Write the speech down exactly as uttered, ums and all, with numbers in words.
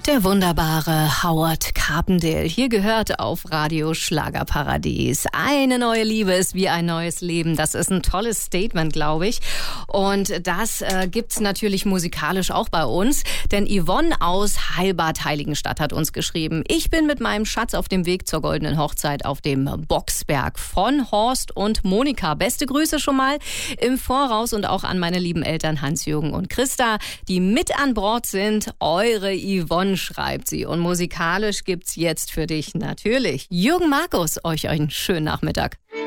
Der wunderbare Howard Carpendale. Hier gehört auf Radio Schlagerparadies. Eine neue Liebe ist wie ein neues Leben. Das ist ein tolles Statement, glaube ich. Und das äh, gibt's natürlich musikalisch auch bei uns. Denn Yvonne aus Heilbad Heiligenstadt hat uns geschrieben: Ich bin mit meinem Schatz auf dem Weg zur goldenen Hochzeit auf dem Boxberg von Horst und Monika. Beste Grüße schon mal im Voraus und auch an meine lieben Eltern Hans-Jürgen und Christa, die mit an Bord sind. Eure Yvonne, schreibt sie. Und musikalisch gibt's jetzt für dich natürlich Jürgen Markus. Euch einen schönen Nachmittag.